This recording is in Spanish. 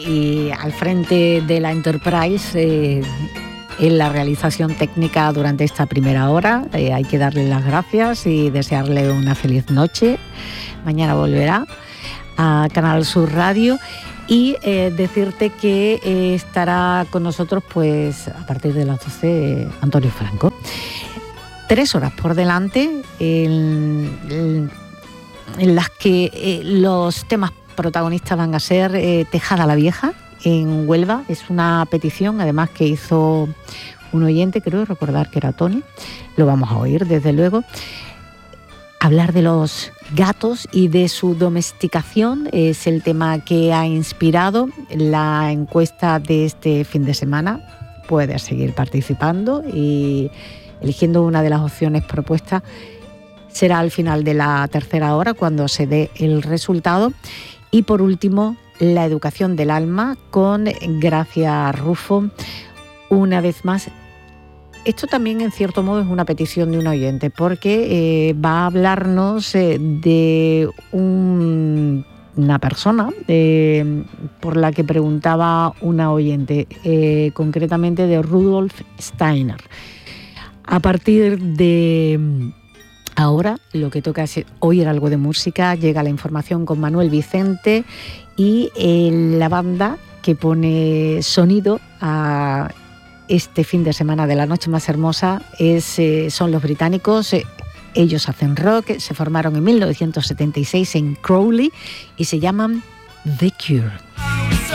Y al frente de la Enterprise, en la realización técnica durante esta primera hora, hay que darle las gracias y desearle una feliz noche. Mañana volverá a Canal Sur Radio y decirte que estará con nosotros pues a partir de las 12 Antonio Franco. 3 horas por delante en las que los temas protagonistas van a ser Tejada la Vieja en Huelva. Es una petición además que hizo un oyente, creo recordar que era Tony, lo vamos a oír desde luego. Hablar de los gatos y de su domesticación es el tema que ha inspirado la encuesta de este fin de semana. Puedes seguir participando y eligiendo una de las opciones propuestas. Será al final de la tercera hora cuando se dé el resultado. Y por último, la educación del alma con Gracia Rufo. Una vez más, esto también en cierto modo es una petición de un oyente, porque va a hablarnos de una persona por la que preguntaba una oyente, concretamente de Rudolf Steiner. A partir de ahora lo que toca es oír algo de música. Llega la información con Manuel Vicente y la banda que pone sonido a este fin de semana de la noche más hermosa son los británicos. Ellos hacen rock, se formaron en 1976 en Crowley y se llaman The Cure.